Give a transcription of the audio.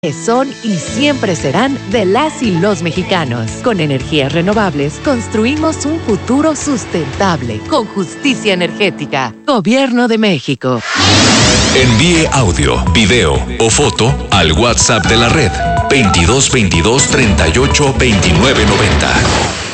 Son y siempre serán de las y los mexicanos. Con energías renovables construimos un futuro sustentable con justicia energética. Gobierno de México. Envíe audio, video o foto al WhatsApp de la red 22 22 38 29 90.